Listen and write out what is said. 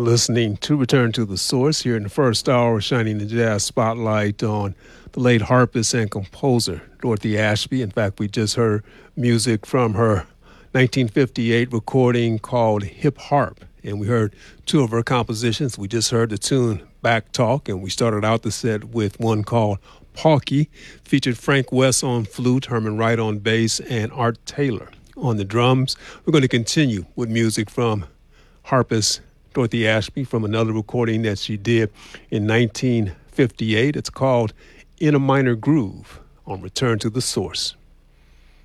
Listening to Return to the Source here in the first hour, shining the jazz spotlight on the late harpist and composer Dorothy Ashby. In fact, we just heard music from her 1958 recording called Hip Harp, and we heard two of her compositions. We just heard the tune Back Talk, and we started out the set with one called Pauky, featured Frank West on flute, Herman Wright on bass, and Art Taylor on the drums. We're going to continue with music from harpist Dorothy Ashby from another recording that she did in 1958. It's called In a Minor Groove on Return to the Source.